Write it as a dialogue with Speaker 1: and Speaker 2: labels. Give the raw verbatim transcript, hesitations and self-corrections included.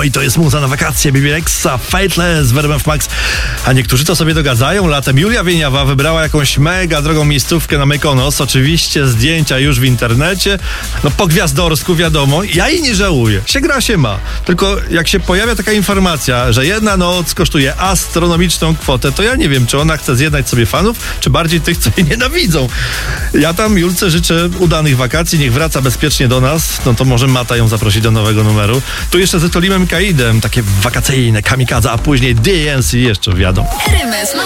Speaker 1: Oj, to jest muza na wakacje, B B Rexa, Fateless w R M F Max. A niektórzy to sobie dogadzają. Latem Julia Wieniawa wybrała jakąś mega drogą miejscówkę na Mykonos. Oczywiście zdjęcia już w internecie. No po gwiazdorsku wiadomo. Ja jej nie żałuję. Się gra się ma. Tylko jak się pojawia taka informacja, że jedna noc kosztuje astronomiczną kwotę, to ja nie wiem, czy ona chce zjednać sobie fanów, czy bardziej tych, co jej nienawidzą. Ja tam Julce życzę udanych wakacji. Niech wraca bezpiecznie do nas. No to może Mata ją zaprosi do nowego numeru. Tu jeszcze ze Tolimem Kaidem, takie wakacyjne kamikadze, a później D N C jeszcze wiadomo.